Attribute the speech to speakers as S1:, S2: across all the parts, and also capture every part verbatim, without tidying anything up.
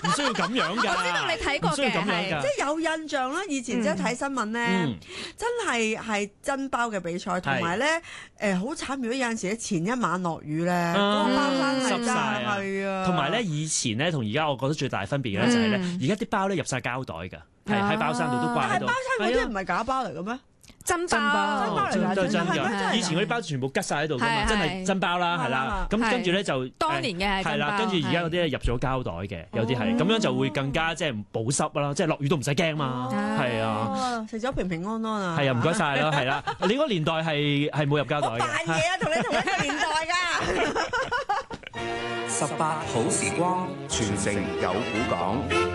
S1: 需要咁樣㗎。
S2: 我知道你睇過嘅，
S1: 係
S3: 即係有印象啦。以前即係睇新聞咧，
S1: 嗯、
S3: 真係係真包嘅比賽，同埋咧誒好慘。如果有陣時前一晚落雨咧，嗰、
S1: 啊、
S3: 個包山
S1: 濕晒啊，
S3: 係啊。
S1: 同埋咧，以前咧同而家，我覺得最大分別嘅咧就係咧，而家啲包咧入晒膠袋㗎，係喺包山度都掛喺度。
S3: 但係包山嗰啲唔係假包嚟嘅咩？
S2: 真包，
S3: 真包嚟㗎，
S1: 都係真
S3: 㗎。
S1: 以前嗰啲包全部吉晒喺度㗎嘛，真係真包啦，係啦。咁跟住咧就
S2: 當年嘅
S1: 係啦，跟住而家嗰啲入咗膠袋嘅，有啲係咁樣就會更加即係保濕啦，即係落雨都唔使驚嘛。係啊，
S3: 食咗平平安安啊。
S1: 係啊，唔該晒啦，係啦。你嗰個年代係係冇入膠袋嘅。
S3: 我扮嘢啊，同你同一個年代㗎。
S4: 十八好時光，傳承有古講。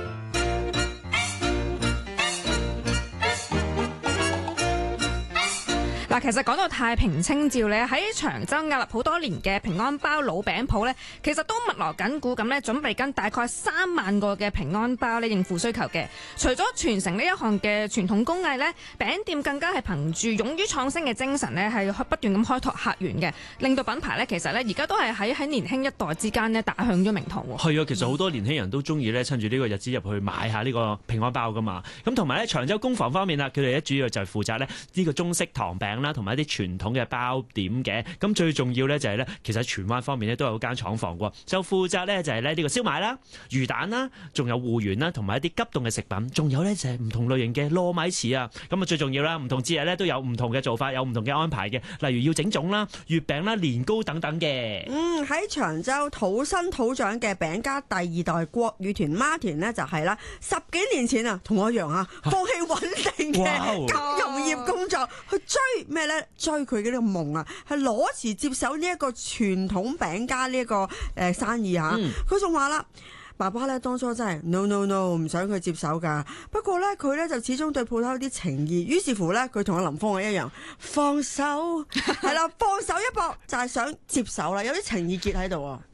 S2: 嗱，其實講到太平清醮咧，喺長洲屹立好多年嘅平安包老餅鋪咧，其實都密鑼緊鼓咁咧，準備緊大概三萬個嘅平安包咧應付需求嘅。除咗傳承呢一項嘅傳統工藝咧，餅店更加係憑住勇於創新嘅精神咧，係不斷咁開拓客源嘅，令到品牌咧其實咧而家都係喺喺年輕一代之間咧打響咗名堂喎。
S1: 係啊，其實好多年輕人都中意咧趁住呢個日子入去買下呢個平安包噶嘛。咁同埋咧長洲工房方面啦，佢哋咧主要就係負責咧呢個中式糖餅啦，同埋一啲傳統嘅包點嘅。咁最重要咧就係咧，其實喺荃灣方面咧都有間廠房喎，就負責咧就係咧呢個燒賣啦、魚蛋啦，仲有芋圓啦，同埋一啲急凍嘅食品，仲有咧就係唔同類型嘅糯米糍啊。咁啊最重要啦，唔同節日咧都有唔同嘅做法，有唔同嘅安排嘅，例如要整粽啦、月餅啦、年糕等等嘅。
S3: 嗯，喺長洲土生土長嘅餅家第二代國語團孖團呢，就係啦，十幾年前啊，同我一樣啊，放棄穩定嘅金融業工作，去追咩咧？追佢嘅呢個夢啊，係攞辭接手呢一個傳統餅家呢一個誒生意嚇。佢仲話啦。爸爸咧當初真係 no no no 唔想佢接手㗎，不過咧佢咧就始終對鋪頭有啲情意，於是乎咧佢同阿林峰一樣放手係啦，放手一搏就係想接手啦，有啲情意結喺度啊。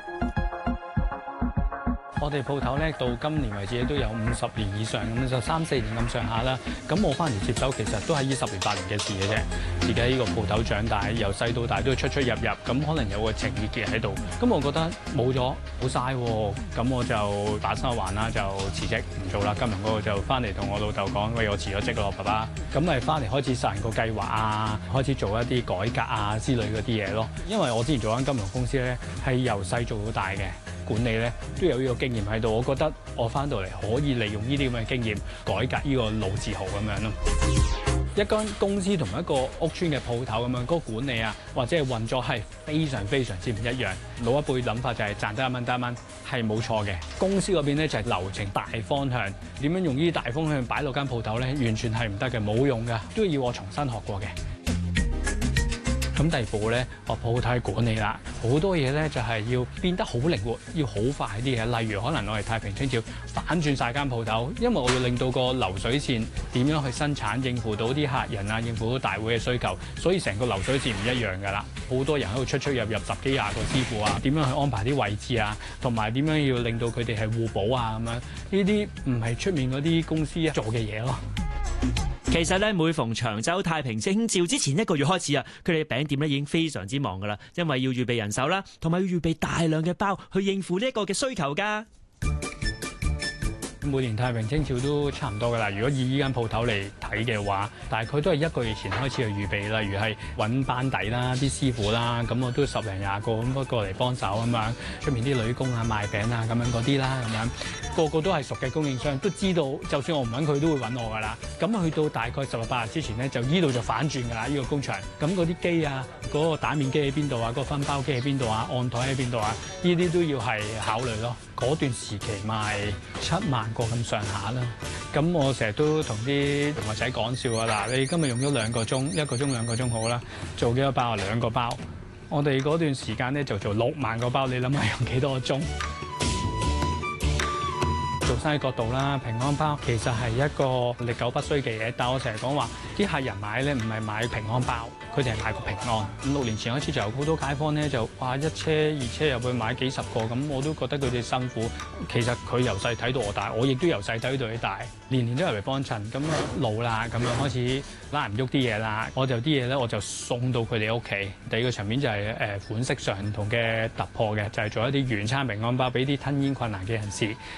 S5: 我哋鋪頭咧到今年為止都有五十年以上，咁就三四年咁上下啦。咁我翻嚟接手其實都係呢十年八年嘅事嘅啫。自己喺呢個鋪頭長大，由細到大都出出入入，咁可能有個情意結喺度。咁我覺得冇咗好嘥喎，咁我就打生還啦，就辭職唔做啦。今日嗰個就翻嚟同我老豆講：喂，我辭咗職咯，爸爸。咁咪翻嚟開始實行個計劃啊，開始做一啲改革啊之類嗰啲嘢咯。因為我之前做緊金融公司咧，係由細做到大嘅。管理咧都有呢個經驗喺度，我覺得我翻到嚟可以利用呢啲咁嘅經驗改革呢個老字號咁樣咯。一間公司同一個屋邨嘅鋪頭咁樣，嗰個管理啊或者係運作係非常非常之唔一樣。老一輩諗法就係賺得一蚊得一蚊，係冇錯嘅。公司嗰邊咧就係流程大方向，點樣用呢啲大方向擺落間鋪頭咧，完全係唔得嘅，冇用㗎，都要我重新學過嘅。咁第二步咧，學鋪頭管理啦，好多嘢咧就係要變得好靈活，要好快啲嘅。例如可能我哋太平清醮反轉晒間鋪頭，因為我要令到個流水線點樣去生產，應付到啲客人啊，應付到大會嘅需求，所以成個流水線唔一樣㗎啦。好多人喺度出出入入，十幾廿個師傅啊，點樣去安排啲位置啊，同埋點樣要令到佢哋係互補啊咁樣，呢啲唔係出面嗰啲公司做嘅嘢咯。
S1: 其實咧，每逢長洲太平清醮之前一個月開始啊，佢哋嘅餅店咧已經非常之忙噶啦，因為要預備人手啦，同埋要預備大量嘅包去應付呢一個嘅需求噶。
S5: 每年太平清醮都差唔多噶啦。如果以依間鋪頭嚟睇嘅話，大概都係一個月前開始去預備，例如係揾班底啦、啲師傅啦，咁我都十零廿個咁過嚟幫手咁樣。出面啲女工啊、賣餅啊咁樣嗰啲啦，咁樣個個都係熟嘅供應商，都知道就算我唔揾佢都會揾我噶啦。咁去到大概十日八日之前呢，就依度就反轉噶啦，呢個工場。咁嗰啲機啊，嗰個打麵機喺邊度啊，嗰個分包機喺邊度啊，按台喺邊度啊，呢啲都要係考慮咯。嗰段時期賣七萬個咁上下啦，咁我成日都同啲同學仔講笑啊，嗱，你今日用咗兩個鐘，一個鐘兩個鐘好啦，做幾多包啊？兩個包，我哋嗰段時間咧就做六萬個包，你諗下用幾多個鐘？做生意角度啦，平安包其實係一個歷久不衰嘅嘢，但我成日講話啲客人買咧唔係買平安包，佢哋係買個平安。五六年前開始就有好多街坊咧就哇一車二車入去買幾十個，咁我都覺得佢哋辛苦。其實佢由細睇到我大，我亦都由細睇到佢大，年年都入嚟幫襯。咁老啦，咁樣開始拉唔喐啲嘢啦，我就啲嘢咧我就送到佢哋屋企。第二個層面就係誒款式上唔同嘅突破嘅，就係做一啲原餐平安包俾啲吞嚥困難嘅人士。